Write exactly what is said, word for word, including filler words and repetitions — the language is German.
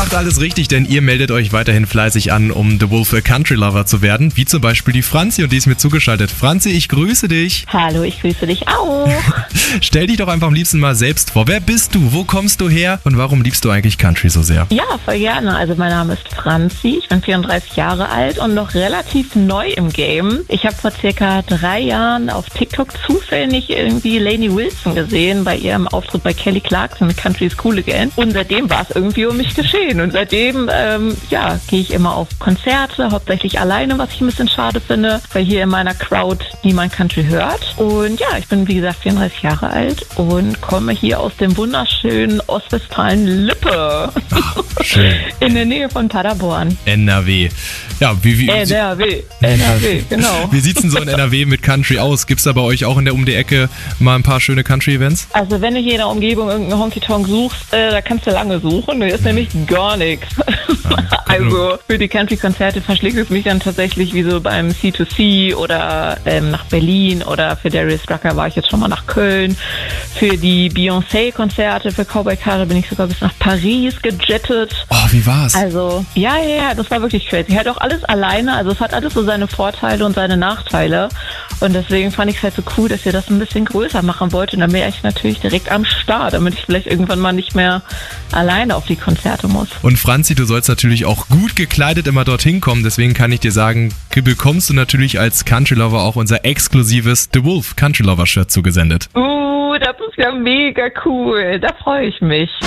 macht alles richtig, denn ihr meldet euch weiterhin fleißig an, um The Wolf Country Lover zu werden, wie zum Beispiel die Franzi, und die ist mir zugeschaltet. Franzi, ich grüße dich. Hallo, ich grüße dich auch. Stell dich doch einfach am liebsten mal selbst vor. Wer bist du? Wo kommst du her? Und warum liebst du eigentlich Country so sehr? Ja, voll gerne. Also mein Name ist Franzi, ich bin vierunddreißig Jahre alt und noch relativ neu im Game. Ich habe vor circa drei Jahren auf TikTok zufällig irgendwie Lainey Wilson gesehen bei ihrem Auftritt bei Kelly Clarkson mit Country is Cool Again. Und seitdem war es irgendwie um mich geschehen. Und seitdem, ähm, ja, gehe ich immer auf Konzerte, hauptsächlich alleine, was ich ein bisschen schade finde, weil hier in meiner Crowd niemand Country hört. Und ja, ich bin wie gesagt vierunddreißig Jahre alt und komme hier aus dem wunderschönen Ostwestfalen-Lippe. Schön. In der Nähe von Paderborn. N R W. Ja, wie, wie, N R W, N R W, genau. Wie sieht's denn so in N R W mit Country aus? Gibt's da bei euch auch in der um die Ecke mal ein paar schöne Country-Events? Also wenn du hier in der Umgebung irgendeinen Honky-Tonk suchst, äh, da kannst du lange suchen. Da ist nämlich gar nichts. Also für die Country-Konzerte verschlägt es mich dann tatsächlich wie so beim C zwei C oder ähm, nach Berlin, oder für Darius Rucker war ich jetzt schon mal nach Köln. Für die Beyoncé-Konzerte, für Cowboy Carter bin ich sogar bis nach Paris gejettet. Oh, wie war's? Also, ja, ja, ja, das war wirklich crazy. Halt auch alles alleine, also es hat alles so seine Vorteile und seine Nachteile. Und deswegen fand ich es halt so cool, dass ihr das ein bisschen größer machen wollt. Und dann wäre ich natürlich direkt am Start, damit ich vielleicht irgendwann mal nicht mehr alleine auf die Konzerte muss. Und Franzi, du sollst natürlich auch gut gekleidet immer dorthin kommen. Deswegen kann ich dir sagen, bekommst du natürlich als Country Lover auch unser exklusives The Wolf Country Lover Shirt zugesendet. Uh, das ist ja mega cool. Da freue ich mich.